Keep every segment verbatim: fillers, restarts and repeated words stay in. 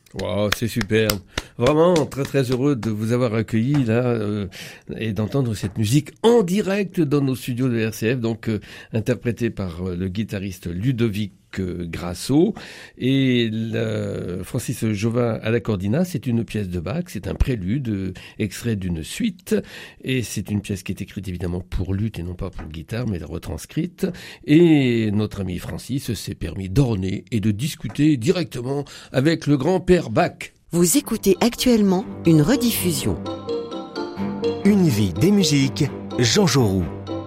Wow, c'est superbe. Vraiment très très heureux de vous avoir accueilli là euh, et d'entendre cette musique en direct dans nos studios de R C F, donc euh, interprétée par euh, le guitariste Ludovic euh, Grasso et le, Francis Jovin à la cordina. C'est une pièce de Bach, c'est un prélude euh, extrait d'une suite et c'est une pièce qui est écrite évidemment pour luth et non pas pour guitare mais retranscrite. Et notre ami Francis s'est permis d'orner et de discuter directement avec le grand-père Bach. Vous écoutez actuellement une rediffusion. Une vie des musiques, Jean Jaurou.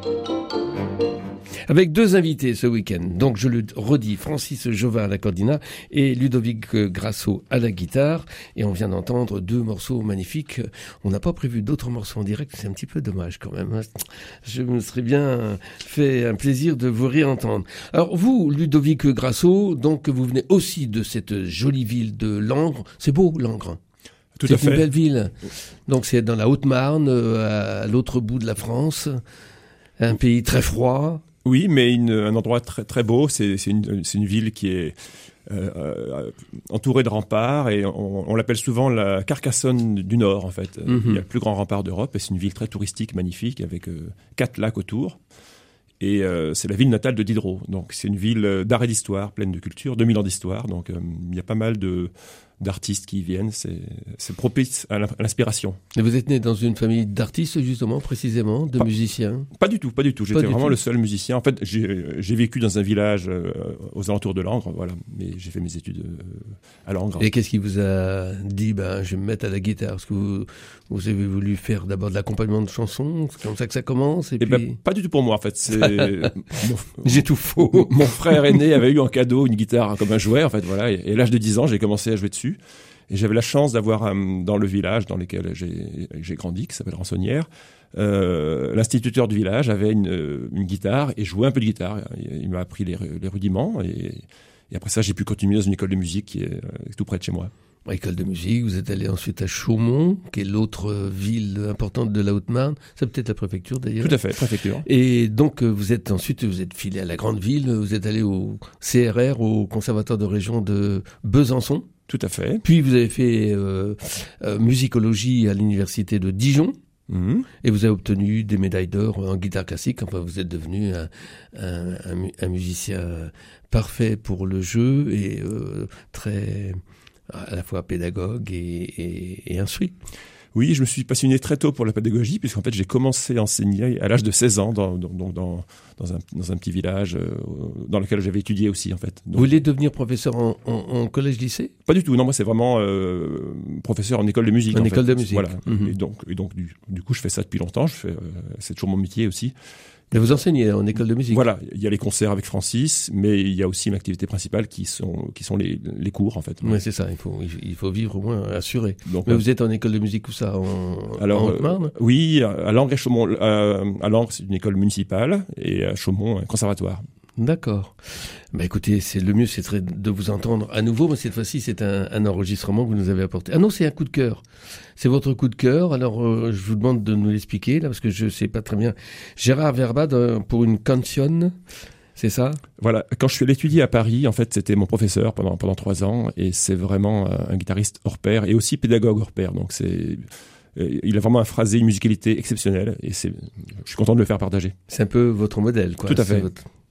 Avec deux invités ce week-end. Donc je le redis, Francis Jovin à la cordina et Ludovic Grasso à la guitare. Et on vient d'entendre deux morceaux magnifiques. On n'a pas prévu d'autres morceaux en direct, c'est un petit peu dommage quand même. Je me serais bien fait un plaisir de vous réentendre. Alors vous, Ludovic Grasso, donc vous venez aussi de cette jolie ville de Langres. C'est beau, Langres. Tout c'est à fait. une belle ville. Donc c'est dans la Haute-Marne, à l'autre bout de la France. Un pays très froid. Oui, mais une, un endroit très très beau. C'est, c'est, une, c'est une ville qui est euh, euh, entourée de remparts et on, on l'appelle souvent la Carcassonne du Nord en fait. Mm-hmm. Il y a le plus grand rempart d'Europe et c'est une ville très touristique, magnifique avec euh, quatre lacs autour. Et euh, c'est la ville natale de Diderot. Donc c'est une ville d'art et d'histoire, pleine de culture, deux mille ans d'histoire. Donc euh, il y a pas mal de d'artistes qui y viennent, c'est, c'est propice à l'inspiration. Et vous êtes né dans une famille d'artistes, justement, précisément, de pas, musiciens? Pas du tout, pas du tout. J'étais pas vraiment tout. le seul musicien. En fait, j'ai, j'ai vécu dans un village euh, aux alentours de Langres, voilà. Mais j'ai fait mes études euh, à Langres. Et qu'est-ce qui vous a dit, ben, je vais me mettre à la guitare? Parce que vous, vous avez voulu faire d'abord de l'accompagnement de chansons, c'est comme ça que ça commence, et, et puis... ben, pas du tout pour moi, en fait. C'est... mon... J'ai tout faux. Mon frère aîné avait eu en cadeau une guitare comme un jouet, en fait, voilà. Et à l'âge de dix ans, j'ai commencé à jouer dessus. Et j'avais la chance d'avoir um, dans le village dans lequel j'ai, j'ai grandi, qui s'appelle Rançonnières, euh, l'instituteur du village avait une, une guitare et jouait un peu de guitare. Il, il m'a appris les, les rudiments et, et après ça, j'ai pu continuer dans une école de musique qui est euh, tout près de chez moi. École de musique, vous êtes allé ensuite à Chaumont, qui est l'autre ville importante de la Haute-Marne. C'est peut-être la préfecture d'ailleurs. Tout à fait, préfecture. Et donc vous êtes ensuite, vous êtes filé à la grande ville, vous êtes allé au C R R, au Conservatoire de région de Besançon. Tout à fait. Puis vous avez fait euh, euh, musicologie à l'université de Dijon. Mmh. Et vous avez obtenu des médailles d'or en guitare classique. Enfin, vous êtes devenu un, un, un, un musicien parfait pour le jeu et euh, très à la fois pédagogue et, et, et instruit. Oui, je me suis passionné très tôt pour la pédagogie, puisqu'en fait, j'ai commencé à enseigner à l'âge de seize ans dans, dans, dans, dans, un, dans un petit village euh, dans lequel j'avais étudié aussi, en fait. Donc, vous voulez devenir professeur en, en, en collège-lycée? Pas du tout, non, moi, c'est vraiment euh, professeur en école de musique. En, en école fait. de musique. Voilà. Mm-hmm. Et donc, et donc du, du coup, je fais ça depuis longtemps, je fais, euh, c'est toujours mon métier aussi. Et vous enseignez en école de musique? Voilà, il y a les concerts avec Francis, mais il y a aussi une activité principale qui sont qui sont les les cours en fait. Oui, c'est ça. Il faut il faut vivre au moins assuré. Donc, mais ouais. vous êtes en école de musique où ça en, Alors, en Haute-Marne? euh, Oui, à Langres et Chaumont. Euh, à Langres, c'est une école municipale et à Chaumont, un conservatoire. D'accord. Bah écoutez, c'est le mieux, c'est de vous entendre à nouveau, mais cette fois-ci, c'est un, un enregistrement que vous nous avez apporté. Ah non, c'est un coup de cœur. C'est votre coup de cœur. Alors, euh, je vous demande de nous l'expliquer là, parce que je sais pas très bien. Gérard Verba de, pour une canzone, c'est ça? Voilà. Quand je suis allé étudier à Paris, en fait, c'était mon professeur pendant pendant trois ans, et c'est vraiment un guitariste hors pair et aussi pédagogue hors pair. Donc c'est il a vraiment un phrasé, une musicalité exceptionnelle et c'est, je suis content de le faire partager. C'est un peu votre modèle, quoi. Tout à fait. C'est votre...